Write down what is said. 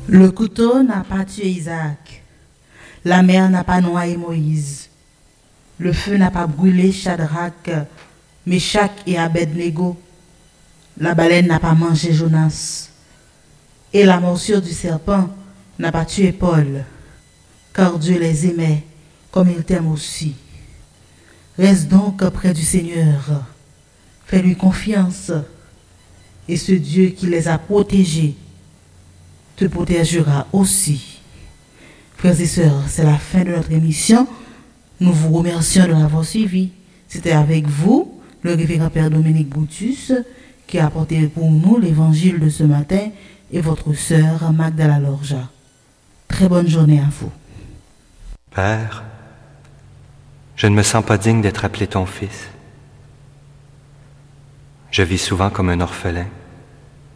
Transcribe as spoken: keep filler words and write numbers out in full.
Le couteau n'a pas tué Isaac. La mer n'a pas noyé Moïse. Le feu n'a pas brûlé Shadrach, Meshach et Abednego. La baleine n'a pas mangé Jonas. Et la morsure du serpent n'a pas tué Paul, car Dieu les aimait comme il t'aime aussi. Reste donc près du Seigneur, fais-lui confiance, et ce Dieu qui les a protégés te protégera aussi. Frères et sœurs, c'est la fin de notre émission. Nous vous remercions de l'avoir suivi. C'était avec vous, le révérend Père Dominique Boutus, qui a apporté pour nous l'évangile de ce matin, et votre sœur Magdala Lorja. Très bonne journée à vous. Père, je ne me sens pas digne d'être appelé ton fils. Je vis souvent comme un orphelin.